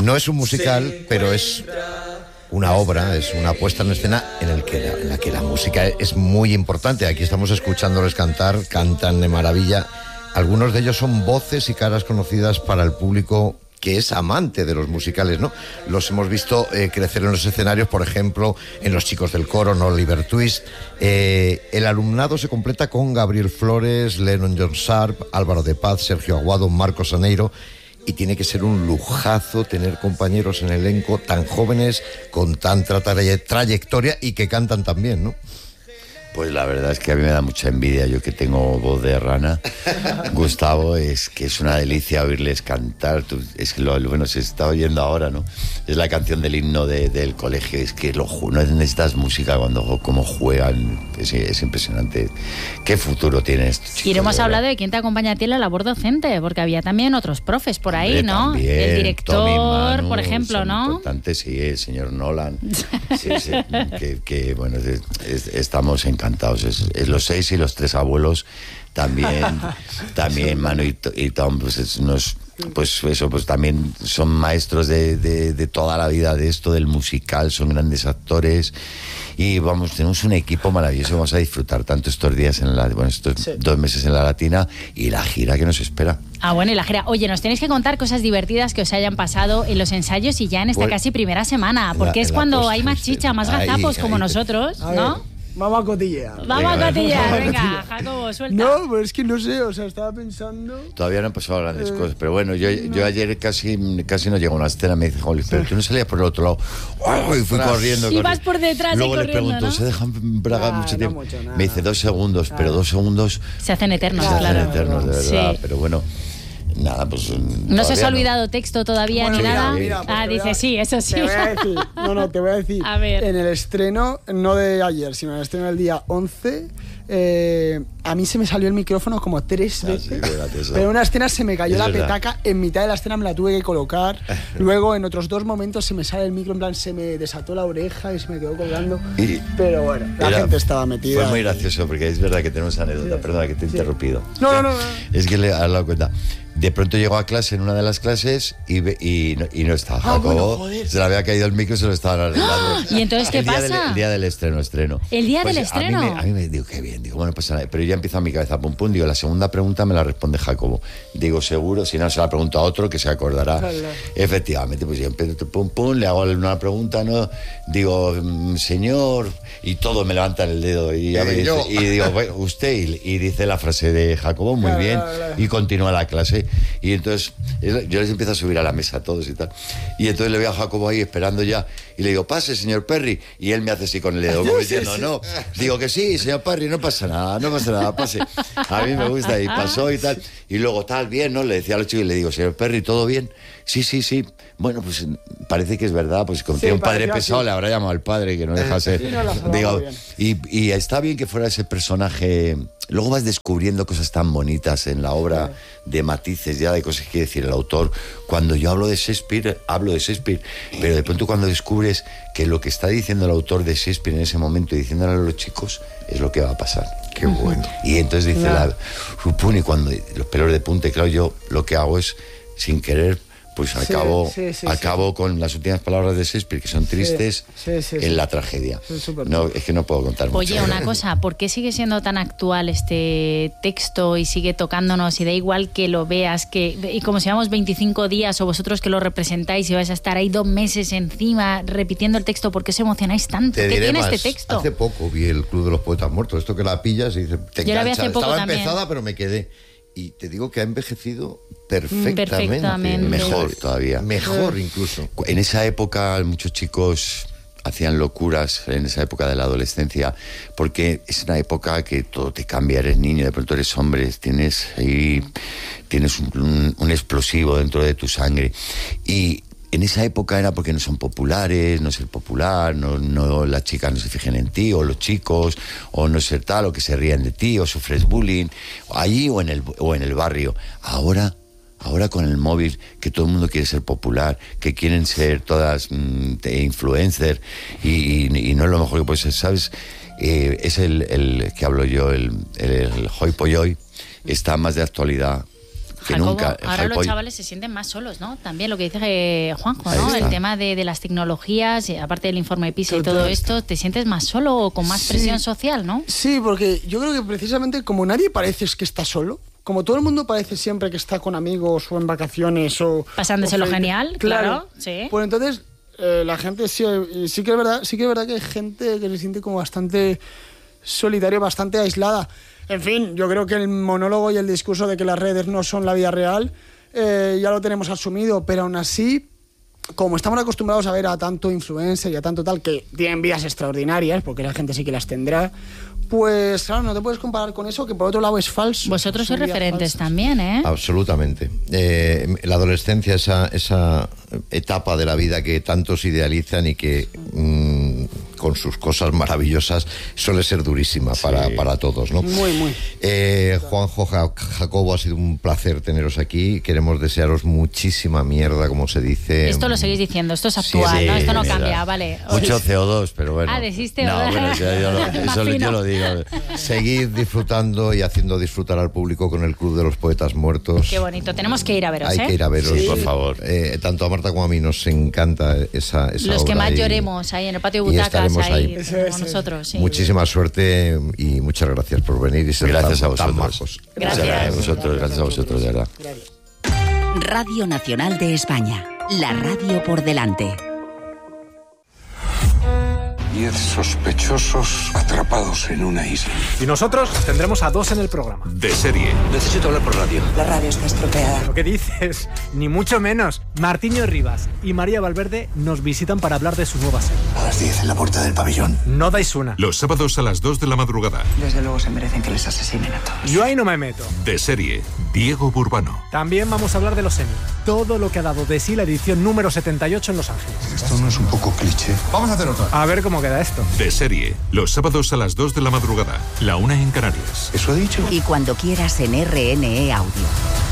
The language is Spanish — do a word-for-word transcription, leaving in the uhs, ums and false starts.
No es un musical, pero es una obra, es una puesta en escena en, el que la, en la que la música es muy importante. Aquí estamos escuchándoles cantar, cantan de maravilla. Algunos de ellos son voces y caras conocidas para el público que es amante de los musicales, ¿no? Los hemos visto eh, crecer en los escenarios, por ejemplo, en Los Chicos del Coro, ¿no? Oliver Twist. Eh, el alumnado se completa con Gabriel Flores, Lennon John Sharp, Álvaro de Paz, Sergio Aguado, Marcos Aneiro, y tiene que ser un lujazo tener compañeros en el elenco tan jóvenes, con tanta trayectoria y que cantan tan bien, ¿no? Pues la verdad es que a mí me da mucha envidia, yo que tengo voz de rana. Gustavo, es que es una delicia oírles cantar. Tú, es que lo, lo bueno se está oyendo ahora, ¿no? Es la canción del himno de, del colegio. Es que lo, no necesitas música cuando como juegan. Es, es impresionante. ¿Qué futuro tiene esto, chicos? Y no hemos hablado de quién te acompaña a ti en la labor docente, porque había también otros profes por ahí, Hombre, ¿no? También, el director, Tommy, Manu, por ejemplo, ¿no? Importante, sí, el señor Nolan. Sí, sí, que, que bueno, es, es, estamos encantados. Es, es los seis y los tres abuelos también, también Manu y, y Tom, pues es unos, pues eso, pues también son maestros de, de, de toda la vida de esto, del musical, son grandes actores y vamos, tenemos un equipo maravilloso, vamos a disfrutar tanto estos días en la, bueno, estos sí. dos meses en la Latina y la gira que nos espera. Ah, bueno, y la gira. Oye, nos tenéis que contar cosas divertidas que os hayan pasado en los ensayos y ya en esta pues, casi primera semana, porque la, es cuando post, hay más chicha, más gazapos como ahí, nosotros, ¿no? Vamos a cotillear. Vamos a cotillear, venga, Jacobo, suelta. No, pues es que no sé, o sea, estaba pensando... Todavía no han pasado grandes eh, cosas, pero bueno, yo, no. yo ayer casi, casi no llego a una escena, me dice, Jolly, pero tú no salías por el otro lado. ¡Oh! Y fui Tras. corriendo. Y vas por detrás Luego y le corriendo, pregunto, ¿no? ¿se dejan bragar nah, mucho no tiempo? Mucho, me dice, dos segundos, nah. pero dos segundos... Se hacen eternos, se claro. Se hacen eternos, de verdad, sí. pero bueno... Nada, pues... ¿No se os ha olvidado no. texto todavía bueno, ni mira, nada? Mira, pues ah, dice a, sí, eso sí. Te voy a decir, no, no, te voy a decir. A ver. En el estreno, no de ayer, sino en el estreno del día once, eh, a mí se me salió el micrófono como tres veces. Ah, sí, pero en una escena se me cayó es la verdad. petaca, en mitad de la escena me la tuve que colocar. Luego, en otros dos momentos, se me sale el micro, en plan, se me desató la oreja y se me quedó colgando. Y pero bueno, la era, gente estaba metida. Fue muy gracioso, porque es verdad que tenemos anécdota. Sí, perdona que te he sí. interrumpido. No, no, no, no. Es que le has dado cuenta. De pronto llegó a clase en una de las clases y, y, no, y no estaba ah, Jacobo. Bueno, se le había caído el micro y se lo estaban arreglando. ¿Y entonces qué el pasa? Día del, el día del estreno, estreno. ¿El día pues del estreno? A mí, me, a mí me digo, qué bien, digo, bueno, pasa nada. Pero ya empieza mi cabeza, pum, pum. Digo, la segunda pregunta me la responde Jacobo. Digo, seguro, si no, se la pregunto a otro que se acordará. Claro. Efectivamente, pues yo empiezo, pum, pum, le hago una pregunta, ¿no? Digo, señor, y todo me levantan el dedo. Y, eh, me dice, y digo, bueno, usted, y, y dice la frase de Jacobo, muy claro, bien, claro, claro. Y continúa la clase. Y entonces yo les empiezo a subir a la mesa a todos y tal. Y entonces le veo a Jacobo ahí esperando ya. Y le digo, pase, señor Perry. Y él me hace así con el dedo, como diciendo, no. Digo que sí, señor Perry, no pasa nada, no pasa nada, pase. A mí me gusta. Y pasó y tal. Y luego, tal, bien, ¿no? Le decía a los chicos y le digo, señor Perry, ¿todo bien? Sí, sí, sí. Bueno, pues parece que es verdad. Pues como sí, tiene un padre pesado, así. Le habrá llamado al padre que no deja ser. Sí, no digo, y, y está bien que fuera ese personaje. Luego vas descubriendo cosas tan bonitas en la obra, sí. de matices ya, de cosas que quiere decir el autor. Cuando yo hablo de Shakespeare, hablo de Shakespeare, pero de pronto cuando descubres que lo que está diciendo el autor de Shakespeare en ese momento y diciéndole a los chicos es lo que va a pasar. Qué bueno. Y entonces dice la... Y cuando los pelos de punta, claro, yo lo que hago es, sin querer, pues acabo, sí, sí, sí, acabo sí. con las últimas palabras de Shakespeare, que son tristes, sí, sí, sí, en sí. la tragedia. Sí, no, es que no puedo contar mucho. Oye, una cosa, ¿por qué sigue siendo tan actual este texto y sigue tocándonos? Y da igual que lo veas, que y como si llevamos veinticinco días o vosotros que lo representáis y vais a estar ahí dos meses encima repitiendo el texto, ¿por qué os emocionáis tanto? Te ¿Qué tiene más, este texto? Hace poco vi el Club de los Poetas Muertos, esto que la pillas y dices, te Yo la vi hace poco Estaba también. empezada, pero me quedé. Y te digo que ha envejecido perfectamente. perfectamente. Mejor todavía. Mejor incluso. En esa época muchos chicos hacían locuras, en esa época de la adolescencia, porque es una época que todo te cambia, eres niño, de pronto eres hombre, tienes ahí, tienes un, un, un explosivo dentro de tu sangre. Y en esa época era porque no son populares, no ser popular, no, no las chicas no se fijen en ti, o los chicos, o no ser tal, o que se rían de ti, o sufres bullying, allí o en el, o en el barrio. Ahora, ahora con el móvil, que todo el mundo quiere ser popular, que quieren ser todas mm, influencers, y, y, y no es lo mejor que puede ser, ¿sabes? Eh, es el, el que hablo yo, el, el, el hoy poyoy, está más de actualidad que Jacobo, nunca. ahora Jacobo, los chavales se sienten más solos, ¿no? También lo que dice eh, Juanjo, ¿no? El tema de, de las tecnologías, aparte del informe PISA y todo esto, ¿te sientes más solo o con más sí. presión social, no? Sí, porque yo creo que precisamente como nadie parece que está solo, como todo el mundo parece siempre que está con amigos o en vacaciones o... Pasándoselo o genial, claro, sí. Pues entonces, eh, la gente sí, sí que es verdad, sí que es verdad que hay gente que se siente como bastante solitario, bastante aislada. En fin, yo creo que el monólogo y el discurso de que las redes no son la vida real eh, ya lo tenemos asumido, pero aún así, como estamos acostumbrados a ver a tanto influencer y a tanto tal que tienen vidas extraordinarias, porque la gente sí que las tendrá, pues claro, no te puedes comparar con eso, que por otro lado es falso. Vosotros sois referentes falsas. También, ¿eh? Absolutamente. Eh, la adolescencia, esa, esa etapa de la vida que tantos idealizan y que mmm, con sus cosas maravillosas suele ser durísima sí. para, para todos, ¿no? Muy, muy. Eh, Juanjo, Jacobo, ha sido un placer teneros aquí. Queremos desearos muchísima mierda, como se dice. Esto lo seguís diciendo, esto es actual, sí, ¿no? Esto no cambia, mierda. Vale. Mucho C O dos, pero bueno. Ah, ¿desiste? No, bueno, yo, yo lo, eso yo lo digo. Seguid disfrutando y haciendo disfrutar al público con el Club de los Poetas Muertos. Qué bonito, tenemos que ir a veros, Hay ¿eh? que ir a veros, sí. por favor. Eh, tanto a Marta como a mí nos encanta esa, esa Los obra que más y, lloremos ahí en el patio de butacas, ahí, ahí con nosotros. Sí. Muchísima suerte y muchas gracias por venir y ser gracias tan, a vosotros. Tan majos. Gracias. Gracias a vosotros, gracias a vosotros, de verdad. Radio Nacional de España, la radio por delante. Diez sospechosos atrapados en una isla. Y nosotros tendremos a dos en el programa. De serie. Necesito hablar por radio. La radio está estropeada. ¿Pero qué dices? Ni mucho menos. Martiño Rivas y María Valverde nos visitan para hablar de su nueva serie. A las diez en la puerta del pabellón. No dais una. Los sábados a las dos de la madrugada. Desde luego se merecen que les asesinen a todos. Yo ahí no me meto. De serie. Diego Burbano. También vamos a hablar de los Emmy. Todo lo que ha dado de sí la edición número setenta y ocho en Los Ángeles. Esto no es un poco cliché. Vamos a hacer otra. A ver cómo queda esto. De serie. Los sábados a las dos de la madrugada. La una en Canarias. ¿Eso ha dicho? Y cuando quieras en R N E Audio.